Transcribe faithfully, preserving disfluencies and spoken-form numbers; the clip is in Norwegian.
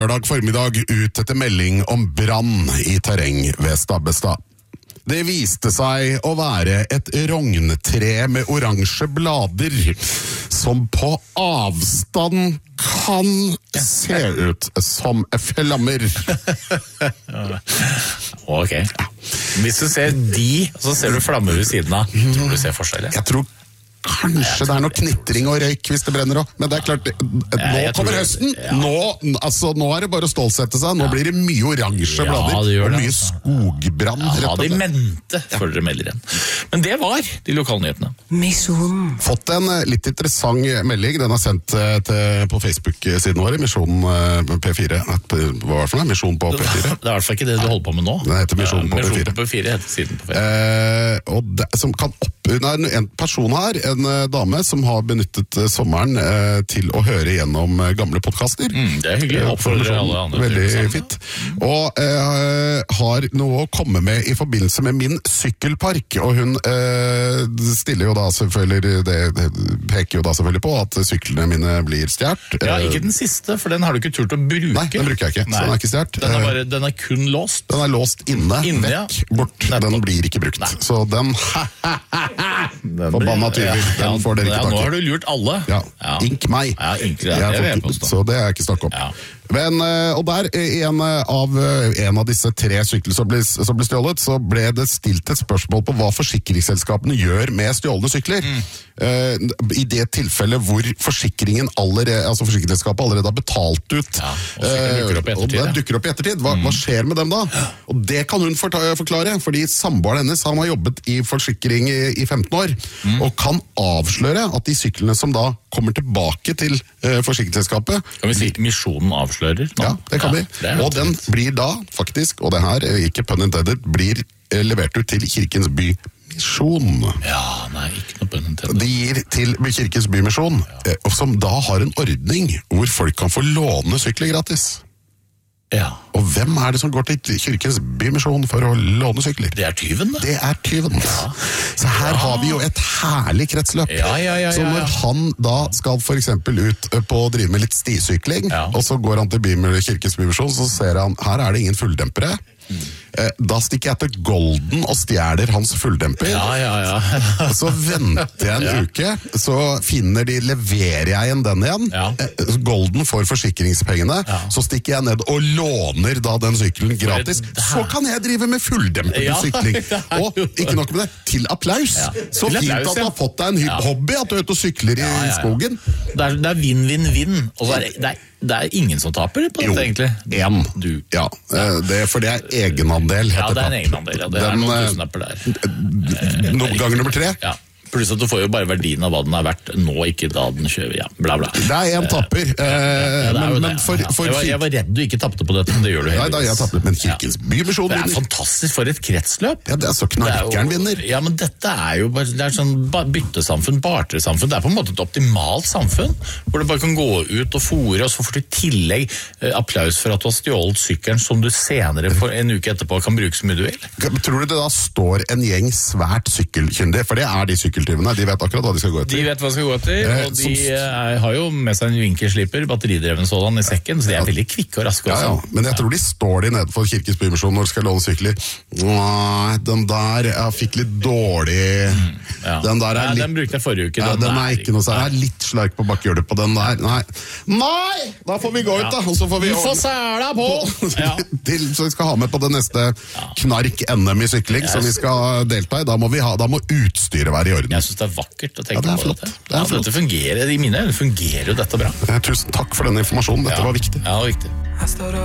Lørdag formiddag ut etter melding om brann i terreng ved Stabbestad. Det viste seg å være et rogntre med oransje blader, som på avstand kan se ut som flammer. Ok. Hvis du ser de, så ser du flammer ved siden av. Tror du ser forskjell? Jeg tror kanskje det er noe knitring og røyk hvis det brenner også. Men det er klart, nå kommer høsten. Nå, altså, nå er det bare å stålsette seg. Nå blir det mye oransje blader og mye skogbrann. Ja, de mente før dere melder igjen. Men det var de lokalnyhetene. Misjonen. Fått en litt interessant melding. Den er sendt til, på Facebook-siden vår, Misjonen P fire. Hva var det for noe? Misjon på P fire? Det er i hvert fall ikke det du holder på med nå. Den heter Misjon på P fire. Misjon på P fire heter siden på Facebook. Eh, og det, som kan opp... Det er en person her, en dame som har benyttet sommeren eh, til å høre gjennom gamle podcaster. Mm, det er hyggelig. Oppfordrer alle andre. Veldig fint. Og eh, har noe å komme med i forbindelse med min sykkelpark, og hun eh, stiller jo da selvfølgelig, det, det peker jo da selvfølgelig på at syklene mine blir stjert. Ja, ikke den siste, for den har du ikke turt å bruke. Nei, den bruker jeg ikke, Nei. så den er ikke stjert. Den er, bare, den er kun låst. Den er låst inne, inne vekk, ja. bort. Den blir ikke brukt. Nei. Så den... Forbanna tyver, ja, den får dere ikke ja, tak i. Nå har du lurt alle. Ja, ja. Ink meg. Ja, ink, det er det fått, så det er ikke snakk om. Ja. Men, og der, en av, en av disse tre sykler som ble, som ble stjålet, så ble det stilt et spørsmål på hva forsikringsselskapene gjør med stjålne sykler. Mm. Uh, I det tilfellet hvor forsikringen allerede, altså forsikringsselskapet allerede har betalt ut. Ja, og dukker opp i ettertid. Uh, og det dukker opp i ettertid. Hva, mm. hva skjer med dem da? Og det kan hun forklare, fordi samboeren hennes, han har jobbet i forsikring i, i femten år, mm. og kan avsløre at de syklene som da kommer tilbake til uh, forsikringsselskapet... Kan vi si Misjonen avslører? Nå? Ja, det kan vi. Ja, og den blir da faktisk, og det her, ikke pun intended, blir uh, levert ut til Kirkens Bymisjon. Ja, nei, ikke noe pun intended. De gir til Kirkens Bymisjon, ja. uh, som da har en ordning hvor folk kan få låne sykler gratis. Ja. Og hvem er det som går til Kirkens Bymisjon for å låne sykler? Det er tyven, da. Det er tyven. Ja. Så her ja. har vi jo et herlig kretsløp. Ja, ja, ja, ja. Så når han da skal for eksempel ut på å drive med litt stisykling, ja. og så går han til Kirkens Bymisjon, så ser han, her er det ingen fulldempere. Mm. Da stikker jeg til Golden og stjeler hans fulldemper. Ja, ja, ja. Så venter jeg en ja. uke, så finner de, leverer jeg igjen den igjen. Ja. Golden får forsikringspengene, ja. så stikker jeg ned og låner da den syklen gratis. Så kan jeg drive med fulldempersykling. Ja. Og ikke nok med det, til applaus. Ja. Så til fint applaus, at du har fått deg en ja. hobby, at du er ute og sykler i ja, ja, ja. skogen. Det er, det er vinn, vinn, vinn. Og det er, det er Det er ingen som taper på dette, egentlig. Jo, en. Du. Ja, det, for det er egenandel. Ja, det er en egenandel. Ja. Det er Den, noen tusenapper der. Noen ganger nummer tre? Ja. Pluss at du får jo bare verdien av hva den er verdt nå, ikke da den kjører, ja, bla bla. Det er en tapper. Ja, ja, men, men for, for jeg, var, jeg var redd du ikke tappte på dette, men det gjør du heldigvis. Nei, da jeg tappet, men Kirkens Bymisjon vinner. Det er fantastisk for et kretsløp. Ja, det er så knarkeren vinner. Ja, men dette er jo bare, det er sånn byttesamfunn, bartersamfunn. Det er på en måte et optimalt samfunn, hvor du bare kan gå ut og fore, og så får du i tillegg eh, applaus for at du har stjålet sykkelen, som du senere for en uke etterpå kan bruke så mye du vil. Tror du det da står en gjeng svært sykkelkyndige, for det er de sykkeltyvene, de vet akkurat hva de skal gå etter. De vet hva de skal gå etter, og de er, har jo med seg en vinkelsliper, batteridreven sådan i sekken, så de er veldig kvikke og raske også. Ja, ja. Men jeg tror de står de nede for Kirkens Bymisjon når de skal låne sykler. Nei, den der, jeg fikk litt dårlig... Mm, ja. Den der er ja, litt... Den brukte jeg forrige uke. Ja, den, den er ikke noe sånn. Jeg er litt slark på bakkehjulet på den der. Nei! Nei! Da får vi gå ut, da! Og så får vi... Du får sæla på! Ja. Til, så vi skal ha med på det neste knark-N M i sykling, som vi skal delta i. Da må, vi ha, da må utstyret være i orden. Jeg synes det er vakkert å tenke ja, det er på flott. dette. Det er ja, flott. Dette fungerer, i mine øyne fungerer jo dette bra. Tusen takk for denne informasjonen, dette ja. var viktig. Ja, det var viktig.